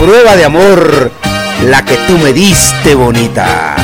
prueba de amor, la que tú me diste bonita.